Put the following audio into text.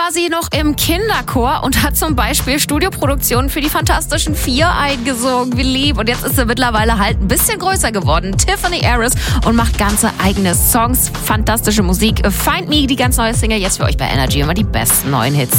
war sie noch im Kinderchor und hat zum Beispiel Studioproduktionen für die Fantastischen Vier eingesungen. Wie lieb. Und jetzt ist sie mittlerweile halt ein bisschen größer geworden. Tiffany Harris und macht ganze eigene Songs. Fantastische Musik. Find Me, die ganz neue Single, jetzt für euch bei Energy. Immer die besten neuen Hits.